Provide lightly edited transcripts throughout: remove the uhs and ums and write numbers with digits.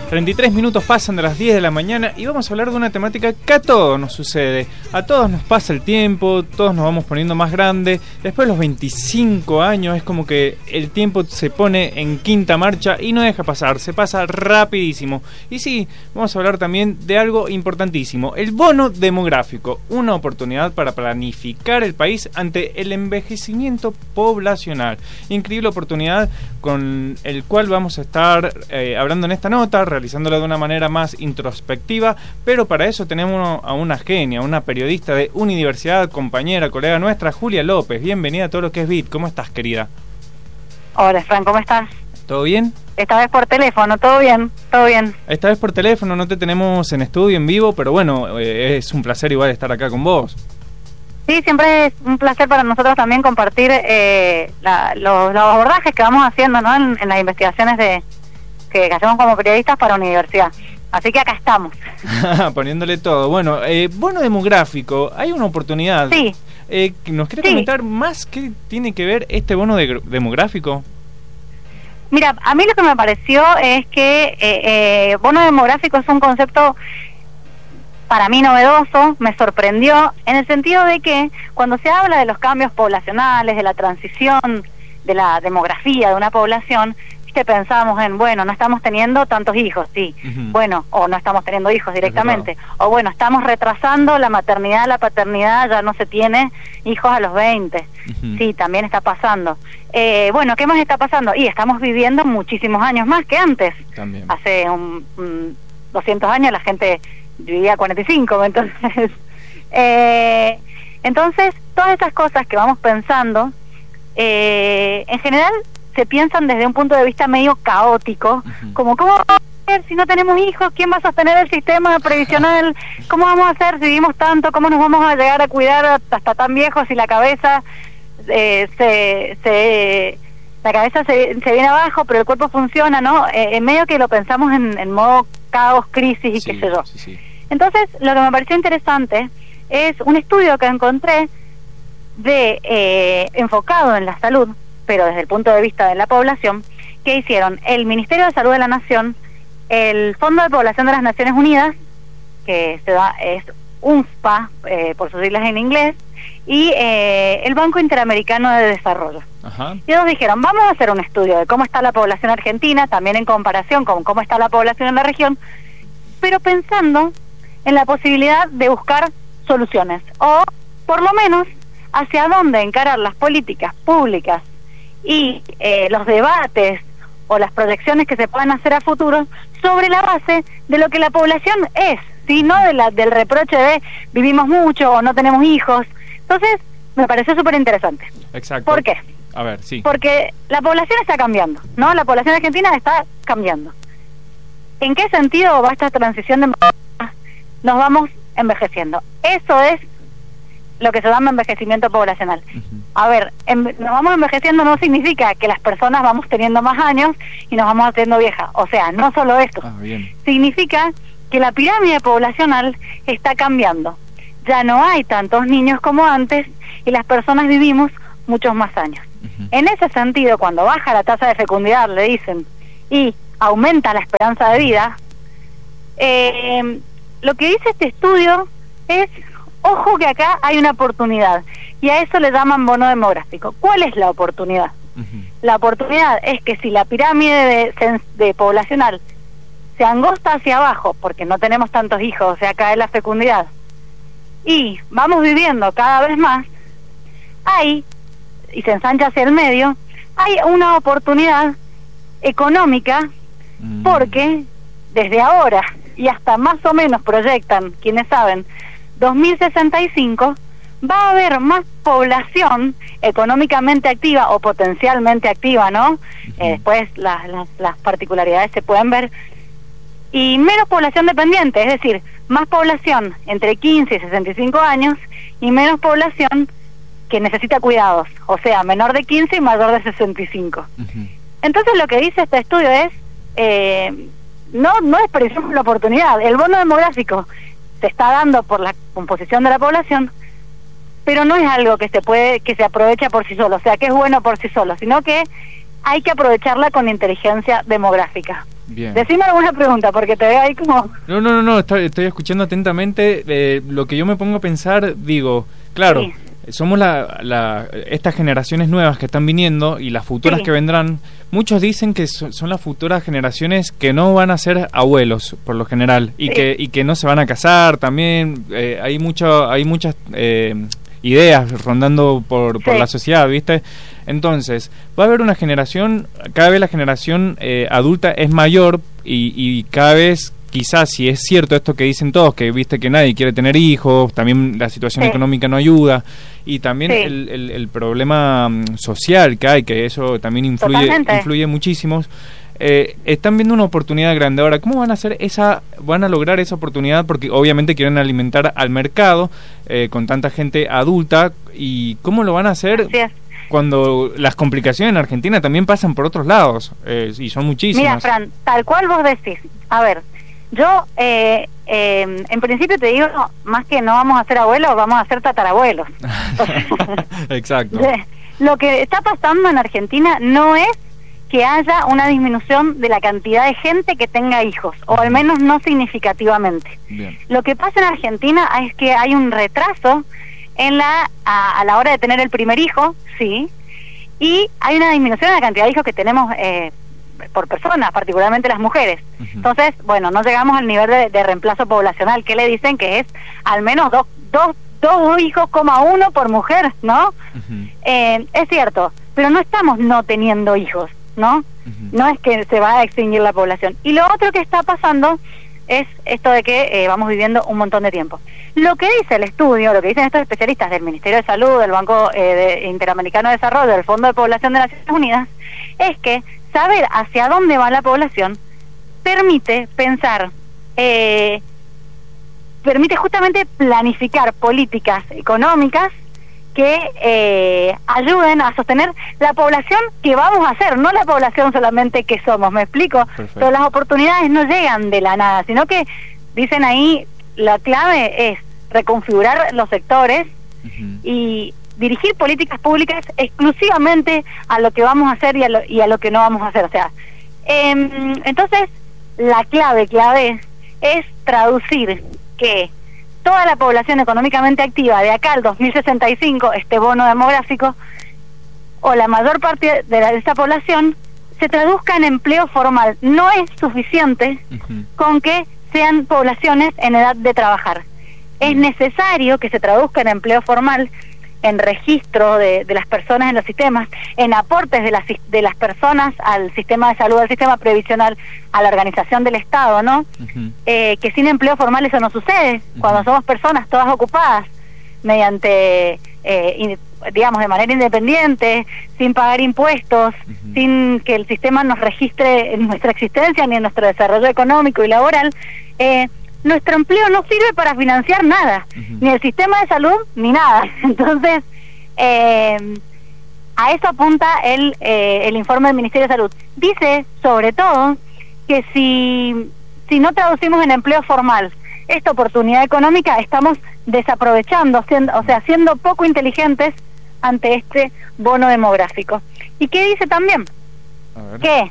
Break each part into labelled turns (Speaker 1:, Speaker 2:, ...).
Speaker 1: 33 minutos pasan de las 10 de la mañana y vamos a hablar de una temática que a todos nos sucede. A todos nos pasa el tiempo, todos nos vamos poniendo más grandes. Después de los 25 años es como que el tiempo se pone en quinta marcha y no deja pasar, se pasa rapidísimo. Y sí, vamos a hablar también de algo importantísimo, el bono demográfico, una oportunidad para planificar el país ante el envejecimiento poblacional. Increíble oportunidad con el cual vamos a estar hablando en esta nota, realizándola de una manera más introspectiva, pero para eso tenemos a una genia, una periodista de Unidiversidad, compañera, colega nuestra, Julia López. Bienvenida a todo lo que es BIT. ¿Cómo estás, querida?
Speaker 2: Hola, Fran, ¿cómo estás?
Speaker 1: ¿Todo bien?
Speaker 2: Esta vez por teléfono, todo bien, todo bien.
Speaker 1: Esta vez por teléfono, no te tenemos en estudio, en vivo, pero bueno, es un placer igual estar acá con vos.
Speaker 2: Sí, siempre es un placer para nosotros también compartir los abordajes que vamos haciendo, ¿no? en las investigaciones que hacemos como periodistas para Unidiversidad. Así que acá estamos.
Speaker 1: Poniéndole todo. Bueno, bono demográfico, hay una oportunidad.
Speaker 2: Sí.
Speaker 1: ¿Nos querés comentar más qué tiene que ver este bono demográfico?
Speaker 2: Mira, a mí lo que me pareció es que bono demográfico es un concepto para mí novedoso, me sorprendió, en el sentido de que cuando se habla de los cambios poblacionales, de la transición, de la demografía de una población, pensamos en, bueno, no estamos teniendo tantos hijos, sí, bueno, o no estamos teniendo hijos directamente, o bueno, estamos retrasando la maternidad, la paternidad, ya no se tiene hijos a los 20, sí, también está pasando. Bueno, ¿qué más está pasando? Y estamos viviendo muchísimos años más que antes.
Speaker 1: También.
Speaker 2: Hace 200 años la gente vivía 45, entonces todas estas cosas que vamos pensando, en general se piensan desde un punto de vista medio caótico, como ¿cómo vamos a hacer si no tenemos hijos? ¿Quién va a sostener el sistema previsional? ¿Cómo vamos a hacer si vivimos tanto? ¿Cómo nos vamos a llegar a cuidar hasta tan viejos si la cabeza se viene abajo, pero el cuerpo funciona, ¿no? En medio que lo pensamos en modo caos, crisis y
Speaker 1: sí,
Speaker 2: qué sé yo.
Speaker 1: Sí.
Speaker 2: Entonces, lo que me pareció interesante es un estudio que encontré enfocado en la salud, pero desde el punto de vista de la población, que hicieron el Ministerio de Salud de la Nación, el Fondo de Población de las Naciones Unidas, que es UNFPA, por sus siglas en inglés, y el Banco Interamericano de Desarrollo.
Speaker 1: Ajá.
Speaker 2: Y ellos dijeron, vamos a hacer un estudio de cómo está la población argentina, también en comparación con cómo está la población en la región, pero pensando en la posibilidad de buscar soluciones, o por lo menos hacia dónde encarar las políticas públicas y los debates o las proyecciones que se puedan hacer a futuro sobre la base de lo que la población es, ¿sí? No del reproche de vivimos mucho o no tenemos hijos. Entonces, me pareció súper interesante.
Speaker 1: Exacto.
Speaker 2: ¿Por qué?
Speaker 1: A ver, sí.
Speaker 2: Porque la población está cambiando, ¿no? La población argentina está cambiando. ¿En qué sentido va esta transición de nos vamos envejeciendo? Eso es lo que se llama envejecimiento poblacional. A ver, nos vamos envejeciendo no significa que las personas vamos teniendo más años y nos vamos haciendo viejas. O sea, no solo esto. Significa que la pirámide poblacional está cambiando. Ya no hay tantos niños como antes y las personas vivimos muchos más años. En ese sentido, cuando baja la tasa de fecundidad, le dicen, y aumenta la esperanza de vida, lo que dice este estudio es, ojo que acá hay una oportunidad, y a eso le llaman bono demográfico. ¿Cuál es la oportunidad? La oportunidad es que si la pirámide de poblacional se angosta hacia abajo, porque no tenemos tantos hijos, o sea, cae la fecundidad, y vamos viviendo cada vez más, y se ensancha hacia el medio, hay una oportunidad económica, porque desde ahora y hasta más o menos proyectan, quienes saben, 2065, va a haber más población económicamente activa o potencialmente activa, ¿no? Después las particularidades se pueden ver, y menos población dependiente, es decir, más población entre 15 y 65 años y menos población que necesita cuidados, o sea, menor de 15 y mayor de 65. Entonces lo que dice este estudio es, no desperdiciemos la oportunidad. El bono demográfico se está dando por la composición de la población, pero no es algo que se aprovecha por sí solo, o sea, que es bueno por sí solo, sino que hay que aprovecharla con inteligencia demográfica.
Speaker 1: Bien.
Speaker 2: Decime alguna pregunta, porque te veo ahí como...
Speaker 1: No, estoy escuchando atentamente. Lo que yo me pongo a pensar, digo, claro, sí. Somos estas generaciones nuevas que están viniendo y las futuras que vendrán. Muchos dicen que son las futuras generaciones que no van a ser abuelos, por lo general, y que no se van a casar también. Hay muchas ideas rondando por la sociedad, ¿viste? Entonces, va a haber una generación, cada vez la generación adulta es mayor y cada vez, quizás, si es cierto esto que dicen todos, que viste que nadie quiere tener hijos, también la situación económica no ayuda, y también el problema social que hay, que eso también influye muchísimo. Están viendo una oportunidad grande. Ahora, ¿cómo van a lograr esa oportunidad? Porque obviamente quieren alimentar al mercado con tanta gente adulta, y ¿cómo lo van a hacer? Cuando las complicaciones en Argentina también pasan por otros lados, y son muchísimas.
Speaker 2: Mira, Fran, tal cual vos decís. A ver, yo en principio te digo, más que no vamos a ser abuelos, vamos a ser tatarabuelos.
Speaker 1: Exacto.
Speaker 2: Lo que está pasando en Argentina no es que haya una disminución de la cantidad de gente que tenga hijos, o al menos no significativamente.
Speaker 1: Bien.
Speaker 2: Lo que pasa en Argentina es que hay un retraso en a la hora de tener el primer hijo, sí, y hay una disminución en la cantidad de hijos que tenemos por persona, particularmente las mujeres. Entonces, bueno, no llegamos al nivel de reemplazo poblacional, que le dicen que es al menos dos hijos, uno por mujer, ¿no? Es cierto, pero no estamos no teniendo hijos, ¿no? No es que se va a extinguir la población. Y lo otro que está pasando es esto de que vamos viviendo un montón de tiempo. Lo que dice el estudio, lo que dicen estos especialistas del Ministerio de Salud, del Banco Interamericano de Desarrollo, del Fondo de Población de las Naciones Unidas, es que saber hacia dónde va la población permite pensar, permite justamente planificar políticas económicas que ayuden a sostener la población que vamos a ser, no la población solamente que somos, ¿me explico?
Speaker 1: Perfecto.
Speaker 2: Pero las oportunidades no llegan de la nada, sino que, dicen ahí, la clave es reconfigurar los sectores y dirigir políticas públicas exclusivamente a lo que vamos a hacer y a lo que no vamos a hacer. O sea, entonces, la clave es traducir que toda la población económicamente activa de acá al 2065, este bono demográfico, o la mayor parte de esta población, se traduzca en empleo formal. No es suficiente con que sean poblaciones en edad de trabajar. Es necesario que se traduzca en empleo formal, en registro de las personas en los sistemas, en aportes de las personas al sistema de salud, al sistema previsional, a la organización del Estado, ¿no? Que sin empleo formal eso no sucede. Cuando somos personas todas ocupadas, mediante, digamos, de manera independiente, sin pagar impuestos, sin que el sistema nos registre en nuestra existencia ni en nuestro desarrollo económico y laboral, nuestro empleo no sirve para financiar nada, ni el sistema de salud, ni nada. Entonces, a eso apunta el informe del Ministerio de Salud. Dice, sobre todo, que si no traducimos en empleo formal esta oportunidad económica, estamos desaprovechando, siendo poco inteligentes ante este bono demográfico. ¿Y qué dice también? Que,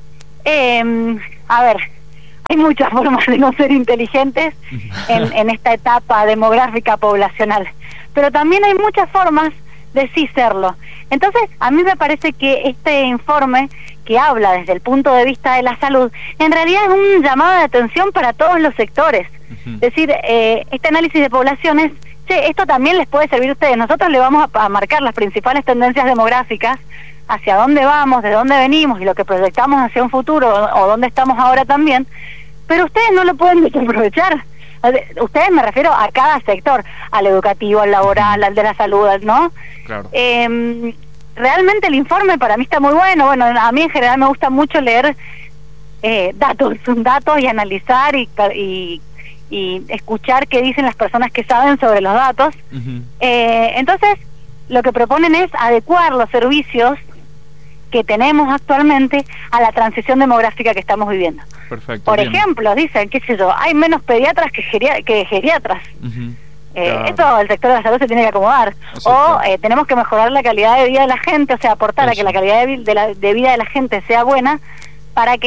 Speaker 2: hay muchas formas de no ser inteligentes en esta etapa demográfica poblacional, pero también hay muchas formas de sí serlo. Entonces, a mí me parece que este informe, que habla desde el punto de vista de la salud, en realidad es un llamado de atención para todos los sectores. Es decir, este análisis de poblaciones, esto también les puede servir a ustedes. Nosotros le vamos a marcar las principales tendencias demográficas, hacia dónde vamos, de dónde venimos y lo que proyectamos hacia un futuro, o dónde estamos ahora también, pero ustedes no lo pueden desaprovechar. Ustedes, me refiero a cada sector, al educativo, al laboral, al de la salud, ¿no?
Speaker 1: Claro.
Speaker 2: Realmente el informe para mí está muy bueno. Bueno, a mí en general me gusta mucho leer datos y analizar y escuchar qué dicen las personas que saben sobre los datos. Entonces, lo que proponen es adecuar los servicios que tenemos actualmente a la transición demográfica que estamos viviendo.
Speaker 1: Perfecto.
Speaker 2: Por ejemplo, dicen, qué sé yo, hay menos pediatras que geriatras.
Speaker 1: Claro.
Speaker 2: Esto el sector de la salud se tiene que acomodar. Tenemos que mejorar la calidad de vida de la gente, o sea, aportar a que la calidad de vida de la gente sea buena, para que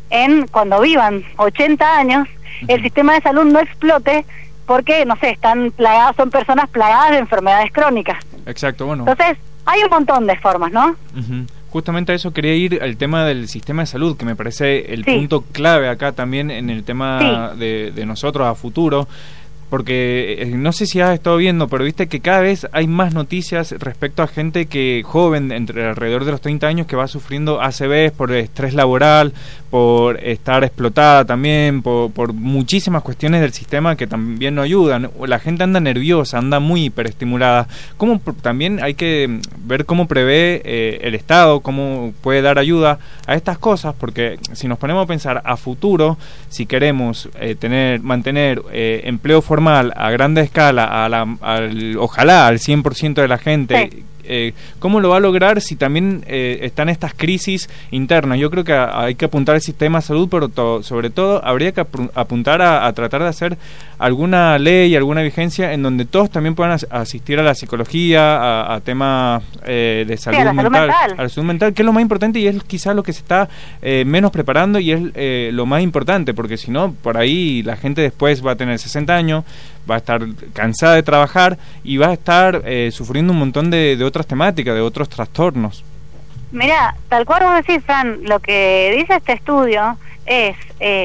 Speaker 2: en cuando vivan 80 años, el sistema de salud no explote porque, no sé, están plagadas, son personas plagadas de enfermedades crónicas.
Speaker 1: Exacto, bueno.
Speaker 2: Entonces, hay un montón de formas, ¿no?
Speaker 1: Justamente a eso quería ir, el tema del sistema de salud, que me parece el punto clave acá también en el tema de nosotros a futuro. Porque no sé si has estado viendo, pero viste que cada vez hay más noticias respecto a gente que joven, entre alrededor de los 30 años, que va sufriendo ACVs por estrés laboral, por estar explotada también, por muchísimas cuestiones del sistema que también no ayudan. La gente anda nerviosa, anda muy hiperestimulada. También hay que ver cómo prevé el Estado, cómo puede dar ayuda a estas cosas, porque si nos ponemos a pensar a futuro, si queremos mantener empleo formal a grande escala, ojalá al 100% de la gente, ¿cómo lo va a lograr si también están estas crisis internas? Yo creo que hay que apuntar al sistema de salud, pero sobre todo habría que apuntar a tratar de hacer alguna ley, alguna vigencia en donde todos también puedan asistir a la psicología, a temas de salud mental, a la salud mental, que es lo más importante y es quizás lo que se está menos preparando y es lo más importante, porque si no, por ahí la gente después va a tener 60 años, va a estar cansada de trabajar y va a estar sufriendo un montón de otras temáticas, de otros trastornos.
Speaker 2: Mira, tal cual vos decís, Fran, lo que dice este estudio es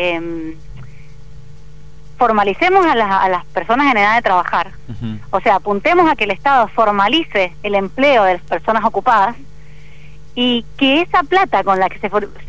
Speaker 2: formalicemos a las personas en edad de trabajar. O sea, apuntemos a que el Estado formalice el empleo de las personas ocupadas y que esa plata con la que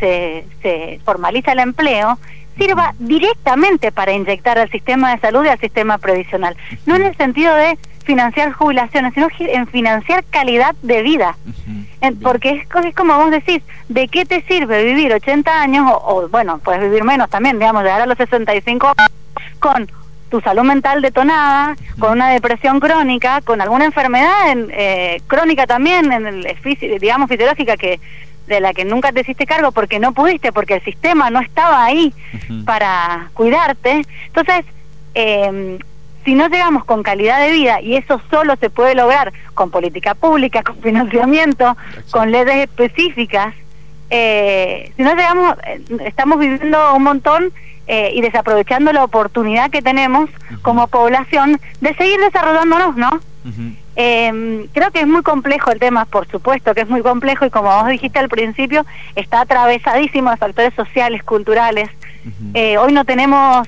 Speaker 2: se formaliza el empleo sirva directamente para inyectar al sistema de salud y al sistema previsional. No en el sentido de financiar jubilaciones, sino en financiar calidad de vida. Porque es como vos decís, ¿de qué te sirve vivir 80 años o bueno, puedes vivir menos también, digamos, llegar a los 65 años con tu salud mental detonada, con una depresión crónica, con alguna enfermedad crónica también, digamos fisiológica, de la que nunca te hiciste cargo porque no pudiste, porque el sistema no estaba ahí para cuidarte? Entonces, si no llegamos con calidad de vida, y eso solo se puede lograr con política pública, con financiamiento, con leyes específicas, si no llegamos, estamos viviendo un montón y desaprovechando la oportunidad que tenemos como población de seguir desarrollándonos, ¿no? Creo que es muy complejo el tema, por supuesto que es muy complejo, y como vos dijiste al principio, está atravesadísimo de factores sociales, culturales. Hoy no tenemos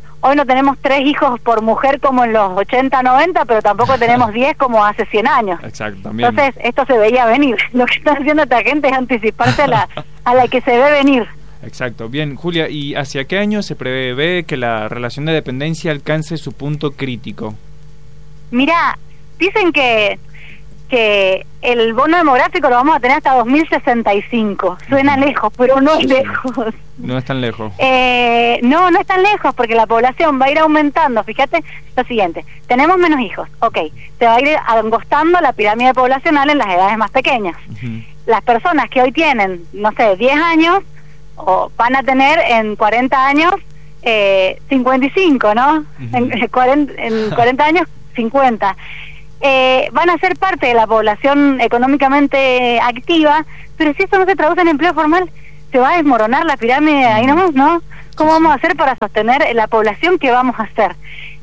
Speaker 2: 3 hijos por mujer como en los 80, 90, pero tampoco tenemos 10 como hace 100 años.
Speaker 1: Exacto, también.
Speaker 2: Entonces, esto se veía venir. Lo que está haciendo esta gente es anticiparse a la que se ve venir.
Speaker 1: Exacto. Bien, Julia, ¿y hacia qué año se prevé que la relación de dependencia alcance su punto crítico? Mirá,
Speaker 2: dicen que el bono demográfico lo vamos a tener hasta 2065. Suena lejos, pero no es lejos.
Speaker 1: No es tan lejos.
Speaker 2: No es tan lejos, porque la población va a ir aumentando. Fíjate lo siguiente, tenemos menos hijos, se va a ir angostando la pirámide poblacional en las edades más pequeñas. Las personas que hoy tienen, no sé, 10 años, van a tener en 40 años 55, ¿no? En 40 años, 50. Van a ser parte de la población económicamente activa, pero si eso no se traduce en empleo formal, se va a desmoronar la pirámide ahí nomás, ¿no? ¿Cómo vamos a hacer para sostener la población que vamos a hacer?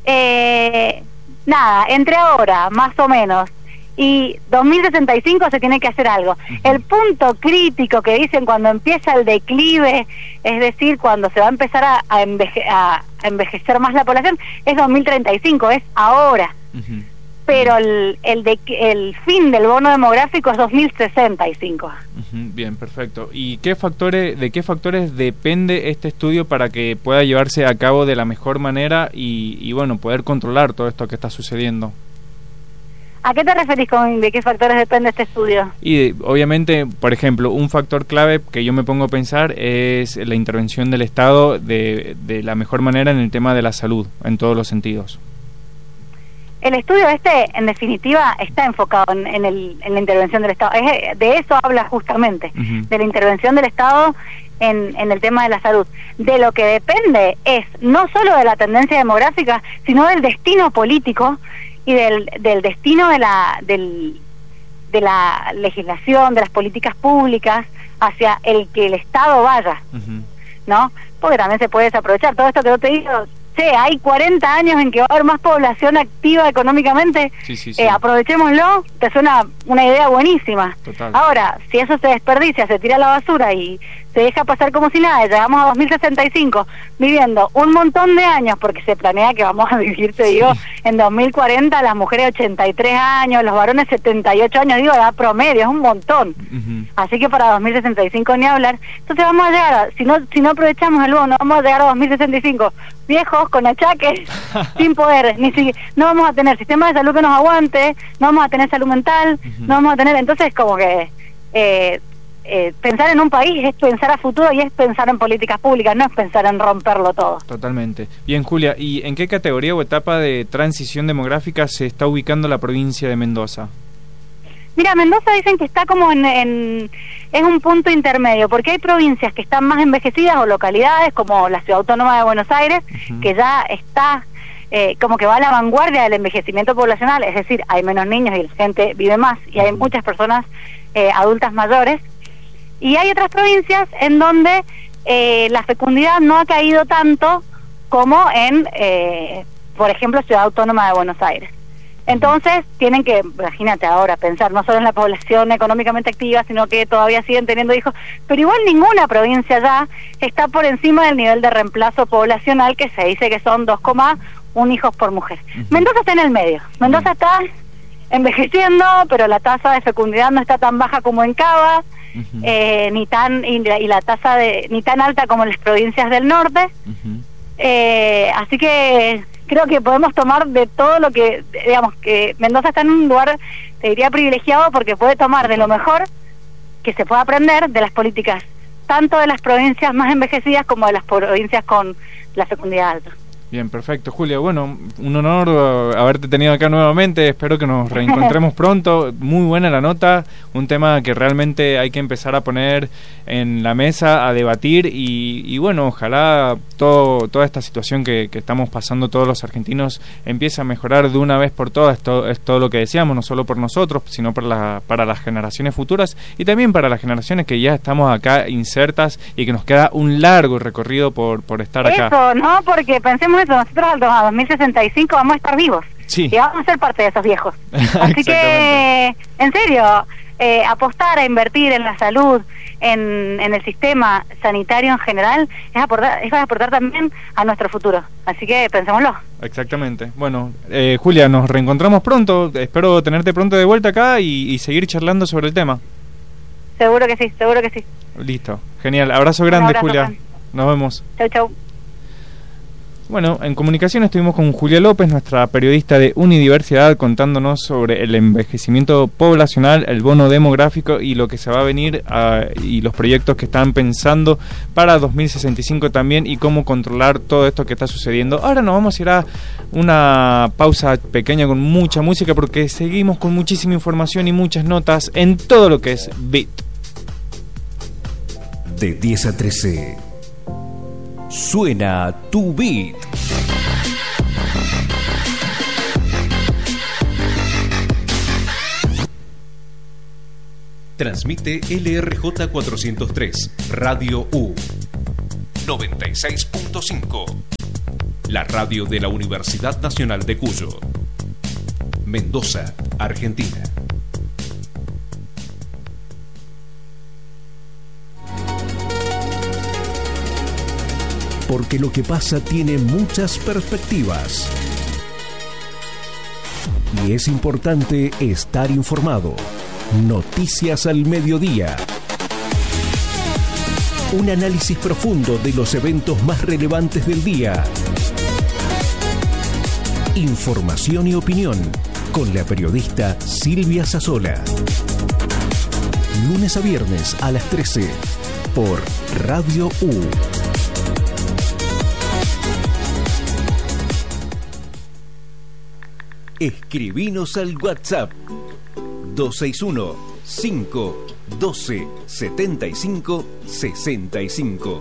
Speaker 2: Nada, entre ahora, más o menos, y 2065 se tiene que hacer algo. El punto crítico que dicen cuando empieza el declive, es decir, cuando se va a empezar a envejecer más la población, es 2035, es ahora. Pero el fin del bono demográfico es 2065.
Speaker 1: Bien, perfecto. ¿Y de qué factores depende este estudio para que pueda llevarse a cabo de la mejor manera y bueno, poder controlar todo esto que está sucediendo?
Speaker 2: ¿A qué te referís con de qué factores depende este estudio?
Speaker 1: Y obviamente, por ejemplo, un factor clave que yo me pongo a pensar es la intervención del Estado de la mejor manera en el tema de la salud, en todos los sentidos.
Speaker 2: El estudio en definitiva, está enfocado en la intervención del Estado. De eso habla justamente, de la intervención del Estado en el tema de la salud. De lo que depende es no solo de la tendencia demográfica, sino del destino político y del destino de la legislación, de las políticas públicas hacia el que el Estado vaya. ¿no? Porque también se puede desaprovechar. Todo esto que yo te digo, hay 40 años en que va a haber más población activa económicamente,
Speaker 1: sí.
Speaker 2: Aprovechémoslo, te suena una idea buenísima.
Speaker 1: Total.
Speaker 2: Ahora, si eso se desperdicia, se tira a la basura y se deja pasar como si nada, llegamos a 2065 viviendo un montón de años, porque se planea que vamos a vivir, te digo, en 2040 las mujeres 83 años, los varones 78 años, digo, edad promedio, es un montón. Así que para 2065 ni hablar. Entonces vamos a llegar, si no aprovechamos el bono, vamos a llegar a 2065 viejos, con achaques, sin poder, no vamos a tener sistema de salud que nos aguante, no vamos a tener salud mental, no vamos a tener, entonces como que pensar en un país es pensar a futuro y es pensar en políticas públicas, no es pensar en romperlo todo.
Speaker 1: Totalmente. Bien, Julia, ¿y en qué categoría o etapa de transición demográfica se está ubicando la provincia de Mendoza?
Speaker 2: Mira, Mendoza dicen que está como en un punto intermedio, porque hay provincias que están más envejecidas o localidades como la Ciudad Autónoma de Buenos Aires, que ya está como que va a la vanguardia del envejecimiento poblacional, es decir, hay menos niños y la gente vive más y hay muchas personas adultas mayores, y hay otras provincias en donde la fecundidad no ha caído tanto como en, por ejemplo, Ciudad Autónoma de Buenos Aires. Entonces tienen que, imagínate ahora, pensar no solo en la población económicamente activa, sino que todavía siguen teniendo hijos, pero igual ninguna provincia ya está por encima del nivel de reemplazo poblacional, que se dice que son 2,1 hijos por mujer. Mendoza está en el medio, Mendoza está envejeciendo, pero la tasa de fecundidad no está tan baja como en Cava, ni la tasa ni tan alta como en las provincias del norte, así que creo que podemos tomar de todo lo que, digamos, que Mendoza está en un lugar, te diría, privilegiado, porque puede tomar de lo mejor que se pueda aprender de las políticas, tanto de las provincias más envejecidas como de las provincias con la fecundidad alta.
Speaker 1: Bien, perfecto, Julia. Bueno, un honor haberte tenido acá nuevamente. Espero que nos reencontremos pronto. Muy buena la nota, un tema que realmente hay que empezar a poner en la mesa, a debatir y bueno, ojalá toda esta situación que estamos pasando todos los argentinos empiece a mejorar de una vez por todas. Esto es todo lo que deseamos, no solo por nosotros, sino para las generaciones futuras y también para las generaciones que ya estamos acá insertas y que nos queda un largo recorrido por estar acá.
Speaker 2: Eso, ¿no? Porque pensemos eso, nosotros a 2065 vamos a estar vivos.
Speaker 1: Sí.
Speaker 2: Y vamos a ser parte de esos viejos. Así que, en serio, apostar a invertir en la salud, en el sistema sanitario en general, es aportar también a nuestro futuro. Así que pensémoslo.
Speaker 1: Exactamente. Bueno, Julia, nos reencontramos pronto. Espero tenerte pronto de vuelta acá y seguir charlando sobre el tema.
Speaker 2: Seguro que sí, seguro que sí.
Speaker 1: Listo. Genial. Abrazo grande,
Speaker 2: abrazo,
Speaker 1: Julia.
Speaker 2: Juan.
Speaker 1: Nos vemos.
Speaker 2: Chau, chau.
Speaker 1: Bueno, en comunicación estuvimos con Julia López, nuestra periodista de Unidiversidad, contándonos sobre el envejecimiento poblacional, el bono demográfico y lo que se va a venir y los proyectos que están pensando para 2065 también y cómo controlar todo esto que está sucediendo. Ahora nos vamos a ir a una pausa pequeña con mucha música porque seguimos con muchísima información y muchas notas en todo lo que es Beat.
Speaker 3: De 10 a 13. Suena tu beat. Transmite LRJ 403, Radio U 96.5, la radio de la Universidad Nacional de Cuyo, Mendoza, Argentina. Porque lo que pasa tiene muchas perspectivas. Y es importante estar informado. Noticias al mediodía. Un análisis profundo de los eventos más relevantes del día. Información y opinión con la periodista Silvia Sassola. Lunes a viernes a las 13 por Radio U. Escribinos al WhatsApp 261-512-75-65.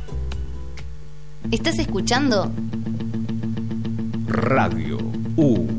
Speaker 4: ¿Estás escuchando?
Speaker 3: Radio U.